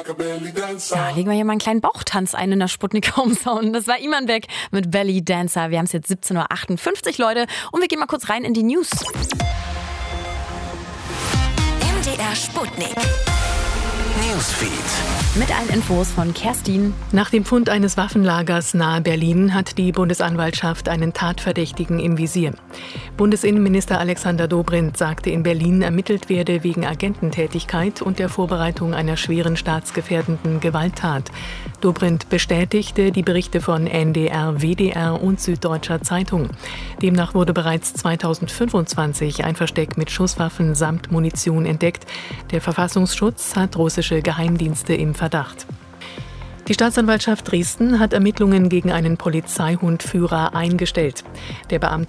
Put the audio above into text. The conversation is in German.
Ja, legen wir hier mal einen kleinen Bauchtanz ein in der Sputnik Home Sound. Das war Iman Beck mit Belly Dancer. Wir haben es jetzt 17:58 Uhr, Leute. Und wir gehen mal kurz rein in die News. MDR Sputnik. Newsfeed. Mit allen Infos von Kerstin. Nach dem Fund eines Waffenlagers nahe Berlin hat die Bundesanwaltschaft einen Tatverdächtigen im Visier. Bundesinnenminister Alexander Dobrindt sagte, in Berlin ermittelt werde wegen Agententätigkeit und der Vorbereitung einer schweren staatsgefährdenden Gewalttat. Dobrindt bestätigte die Berichte von NDR, WDR und Süddeutscher Zeitung. Demnach wurde bereits 2025 ein Versteck mit Schusswaffen samt Munition entdeckt. Der Verfassungsschutz hat russische Geheimdienste im Verdacht. Die Staatsanwaltschaft Dresden hat Ermittlungen gegen einen Polizeihundführer eingestellt. Der Beamte